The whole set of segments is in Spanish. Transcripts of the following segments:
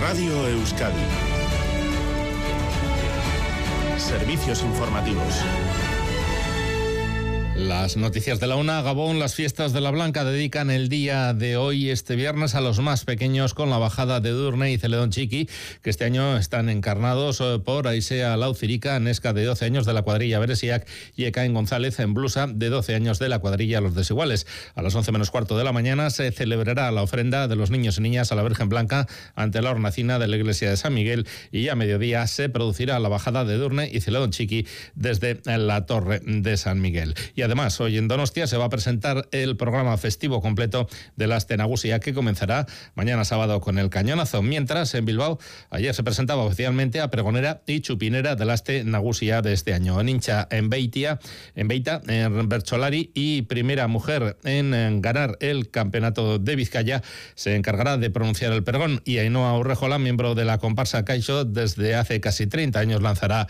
Radio Euskadi. Servicios informativos. Las noticias de la una. Gabón, las fiestas de la Blanca dedican el día de hoy, este viernes, a los más pequeños con la bajada de Edurne y Celedón Txiki, que este año están encarnados por Aisea Laucirica, Nesca de 12 años de la cuadrilla Beresiak y Ekain González en Blusa de 12 años de la cuadrilla Los Desiguales. A las 11 menos cuarto de la mañana se celebrará la ofrenda de los niños y niñas a la Virgen Blanca ante la hornacina de la iglesia de San Miguel, y a mediodía se producirá la bajada de Edurne y Celedón Txiki desde la torre de San Miguel. Y además, hoy en Donostia se va a presentar el programa festivo completo de la Aste Nagusia, que comenzará mañana sábado con el cañonazo, mientras en Bilbao ayer se presentaba oficialmente a pregonera y chupinera de la Aste Nagusia de este año. Nincha en Beita, en Bercholari, y primera mujer en ganar el campeonato de Vizcaya, se encargará de pronunciar el pregón, y Ainhoa Urrejola, miembro de la comparsa Caixo, desde hace casi 30 años lanzará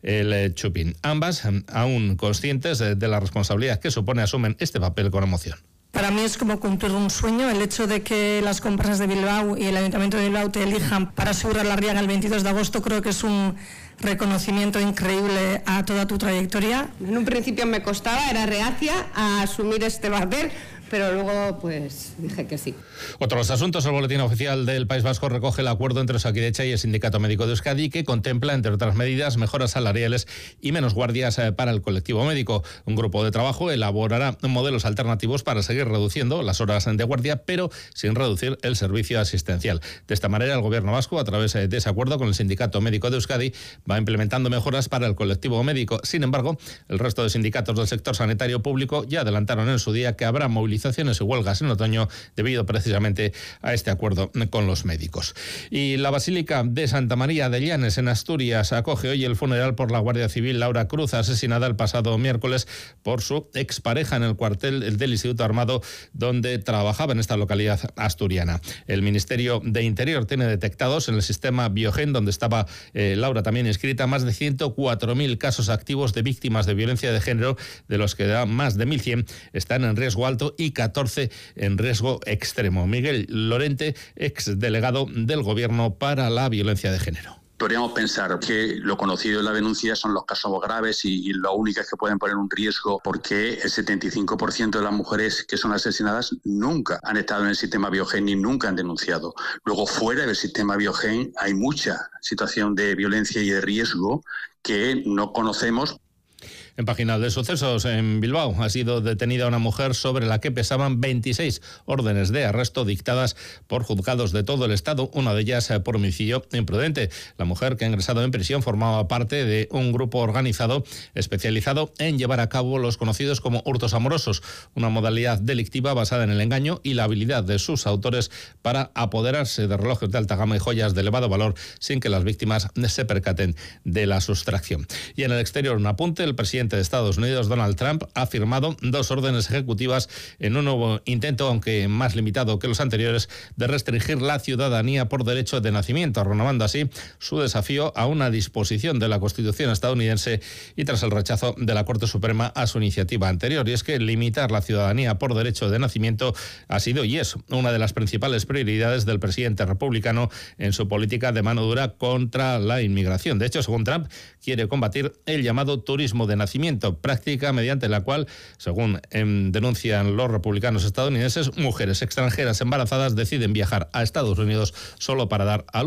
el chupín. Ambas, aún conscientes de la responsabilidad que supone, asumen este papel con emoción. Para mí es como cumplir un sueño el hecho de que las comparsas de Bilbao y el Ayuntamiento de Bilbao te elijan para subir a la Riaga el 22 de agosto. Creo que es un reconocimiento increíble a toda tu trayectoria. En un principio me costaba, era reacia a asumir este papel, pero luego pues dije que sí. Otros asuntos. El boletín oficial del País Vasco recoge el acuerdo entre Osakidetza y el Sindicato Médico de Euskadi, que contempla, entre otras medidas, mejoras salariales y menos guardias para el colectivo médico. Un grupo de trabajo elaborará modelos alternativos para seguir reduciendo las horas de guardia, pero sin reducir el servicio asistencial. De esta manera, el Gobierno vasco, a través de ese acuerdo con el Sindicato Médico de Euskadi, va implementando mejoras para el colectivo médico. Sin embargo, el resto de sindicatos del sector sanitario público ya adelantaron en su día que habrá movilizaciones y huelgas en otoño debido precisamente a este acuerdo con los médicos. Y la Basílica de Santa María de Llanes, en Asturias, acoge hoy el funeral por la Guardia Civil Laura Cruz, asesinada el pasado miércoles por su expareja en el cuartel del Instituto Armado donde trabajaba en esta localidad asturiana. El Ministerio de Interior tiene detectados en el sistema Biogen, donde estaba Laura también inscrita, más de 104.000 casos activos de víctimas de violencia de género, de los que más de 1.100 están en riesgo alto y 14 en riesgo extremo. Miguel Lorente, exdelegado del Gobierno para la violencia de género. Podríamos pensar que lo conocido en la denuncia son los casos graves y lo únicas que pueden poner un riesgo, porque el 75% de las mujeres que son asesinadas nunca han estado en el sistema Biogen ni nunca han denunciado. Luego, fuera del sistema Biogen hay mucha situación de violencia y de riesgo que no conocemos. En página de sucesos, en Bilbao ha sido detenida una mujer sobre la que pesaban 26 órdenes de arresto dictadas por juzgados de todo el Estado, una de ellas por homicidio imprudente. La mujer que ha ingresado en prisión formaba parte de un grupo organizado especializado en llevar a cabo los conocidos como hurtos amorosos, una modalidad delictiva basada en el engaño y la habilidad de sus autores para apoderarse de relojes de alta gama y joyas de elevado valor sin que las víctimas se percaten de la sustracción. Y en el exterior, un apunte: el presidente de Estados Unidos, Donald Trump, ha firmado 2 órdenes ejecutivas en un nuevo intento, aunque más limitado que los anteriores, de restringir la ciudadanía por derecho de nacimiento, renovando así su desafío a una disposición de la Constitución estadounidense y tras el rechazo de la Corte Suprema a su iniciativa anterior. Y es que limitar la ciudadanía por derecho de nacimiento ha sido y es una de las principales prioridades del presidente republicano en su política de mano dura contra la inmigración. De hecho, según Trump, quiere combatir el llamado turismo de nacimiento, práctica mediante la cual, según denuncian los republicanos estadounidenses, mujeres extranjeras embarazadas deciden viajar a Estados Unidos solo para dar a luz